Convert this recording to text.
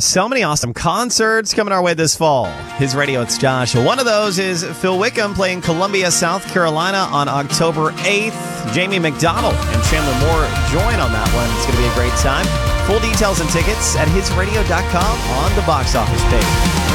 So many awesome concerts coming our way this fall. His Radio, it's Josh. One of those is Phil Wickham playing Columbia, South Carolina on October 8th. Jamie McDonald and Chandler Moore join on that one. It's going to be a great time. Full details and tickets at hisradio.com on the box office page.